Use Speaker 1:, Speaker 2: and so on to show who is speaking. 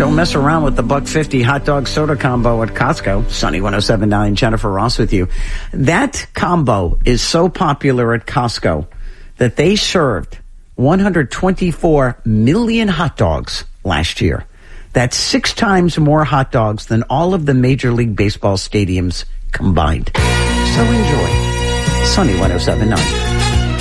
Speaker 1: Don't mess around with the $1.50 hot dog soda combo at Costco. Sunny 107.9, Jennifer Ross with you. That combo is so popular at Costco that they served 124 million hot dogs last year. That's 6 times more hot dogs than all of the Major League Baseball stadiums combined. So enjoy. Sunny 107.9.